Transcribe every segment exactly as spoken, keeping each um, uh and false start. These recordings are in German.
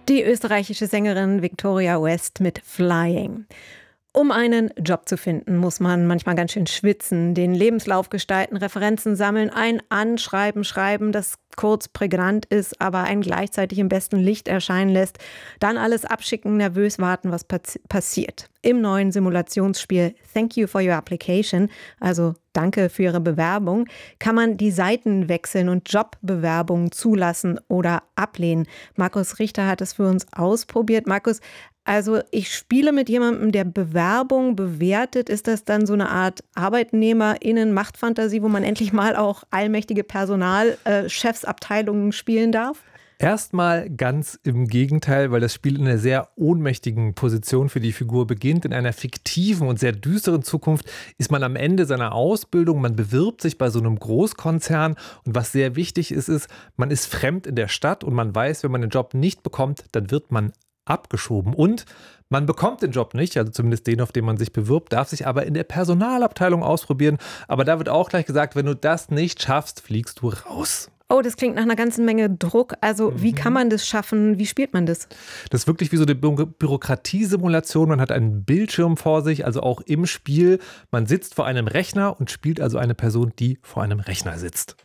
Die österreichische Sängerin Victoria West mit Flying. Um einen Job zu finden, muss man manchmal ganz schön schwitzen, den Lebenslauf gestalten, Referenzen sammeln, ein Anschreiben schreiben, das kurz prägnant ist, aber einen gleichzeitig im besten Licht erscheinen lässt. Dann alles abschicken, nervös warten, was pass- passiert. Im neuen Simulationsspiel Thank You for Your Application, also Danke für Ihre Bewerbung, kann man die Seiten wechseln und Jobbewerbungen zulassen oder ablehnen. Markus Richter hat es für uns ausprobiert. Markus, also ich spiele mit jemandem, der Bewerbung bewertet. Ist das dann so eine Art ArbeitnehmerInnen-Machtfantasie, wo man endlich mal auch allmächtige Personalchefsabteilungen spielen darf? Erstmal ganz im Gegenteil, weil das Spiel in einer sehr ohnmächtigen Position für die Figur beginnt. In einer fiktiven und sehr düsteren Zukunft ist man am Ende seiner Ausbildung, man bewirbt sich bei so einem Großkonzern und was sehr wichtig ist, ist, man ist fremd in der Stadt und man weiß, wenn man den Job nicht bekommt, dann wird man abgeschoben und man bekommt den Job nicht, also zumindest den, auf den man sich bewirbt, darf sich aber in der Personalabteilung ausprobieren. Aber da wird auch gleich gesagt, wenn du das nicht schaffst, fliegst du raus. Oh, das klingt nach einer ganzen Menge Druck. Also wie kann man das schaffen? Wie spielt man das? Das ist wirklich wie so eine Bü- Bürokratiesimulation. Man hat einen Bildschirm vor sich, also auch im Spiel. Man sitzt vor einem Rechner und spielt also eine Person, die vor einem Rechner sitzt.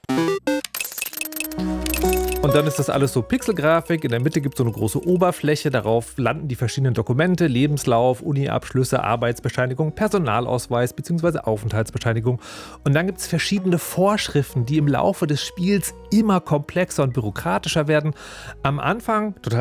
Und dann ist das alles so Pixelgrafik. In der Mitte gibt es so eine große Oberfläche. Darauf landen die verschiedenen Dokumente, Lebenslauf, Uni-Abschlüsse, Arbeitsbescheinigung, Personalausweis bzw. Aufenthaltsbescheinigung. Und dann gibt es verschiedene Vorschriften, die im Laufe des Spiels immer komplexer und bürokratischer werden. Am Anfang total